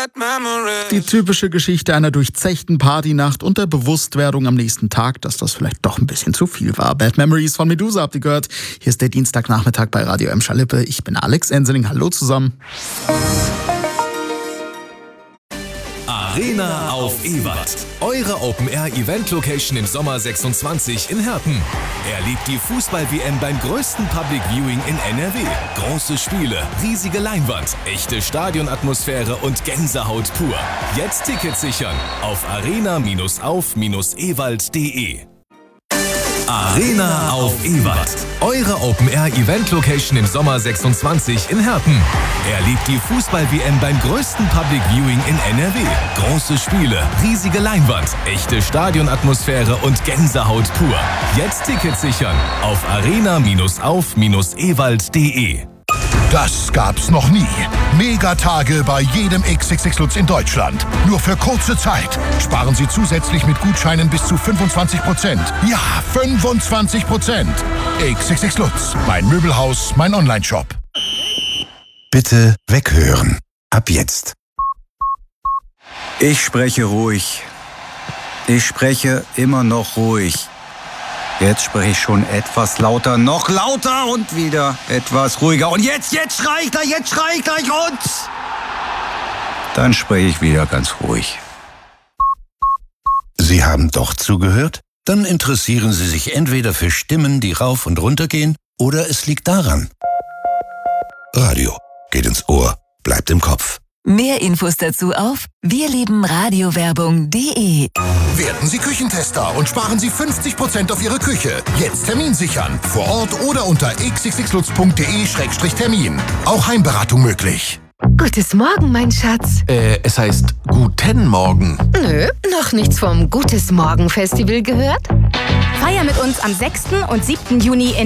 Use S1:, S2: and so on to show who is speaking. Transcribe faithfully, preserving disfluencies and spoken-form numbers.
S1: Die typische Geschichte einer durchzechten Partynacht und der Bewusstwerdung am nächsten Tag, dass das vielleicht doch ein bisschen zu viel war. Bad Memories von Medusa habt ihr gehört. Hier ist der Dienstagnachmittag bei Radio Emscher-Lippe. Ich bin Alex Enseling. Hallo zusammen.
S2: Arena auf Ewald. Eure Open-Air-Event-Location im Sommer sechsundzwanzig in Herten. Erlebt die Fußball-W M beim größten Public Viewing in N R W. Große Spiele, riesige Leinwand, echte Stadionatmosphäre und Gänsehaut pur. Jetzt Tickets sichern auf arena auf ewald punkt de. Arena auf Ewald. Eure Open-Air-Event-Location im Sommer sechsundzwanzig in Herten. Erlebt die Fußball-W M beim größten Public Viewing in N R W. Große Spiele, riesige Leinwand, echte Stadionatmosphäre und Gänsehaut pur. Jetzt Tickets sichern auf arena auf ewald punkt de.
S3: Das gab's noch nie. Megatage bei jedem X X X Lutz in Deutschland. Nur für kurze Zeit. Sparen Sie zusätzlich mit Gutscheinen bis zu fünfundzwanzig Prozent. Ja, fünfundzwanzig Prozent. X X X Lutz. Mein Möbelhaus, mein Onlineshop.
S4: Bitte weghören. Ab jetzt.
S5: Ich spreche ruhig. Ich spreche immer noch ruhig. Jetzt spreche ich schon etwas lauter, noch lauter und wieder etwas ruhiger. Und jetzt, jetzt schrei ich gleich, jetzt schrei ich gleich und... Dann spreche ich wieder ganz ruhig.
S4: Sie haben doch zugehört? Dann interessieren Sie sich entweder für Stimmen, die rauf und runter gehen, oder es liegt daran. Radio geht ins Ohr, bleibt im Kopf.
S6: Mehr Infos dazu auf wirliebenradiowerbung punkt de.
S3: Werden Sie Küchentester und sparen Sie fünfzig Prozent auf Ihre Küche. Jetzt Termin sichern. Vor Ort oder unter x x x lutz punkt de Schrägstrich Termin. Auch Heimberatung möglich.
S7: Gutes Morgen, mein Schatz.
S8: Äh, es heißt Guten Morgen.
S7: Nö, noch nichts vom Gutes Morgen Festival gehört?
S9: Feier mit uns am sechsten und siebten Juni in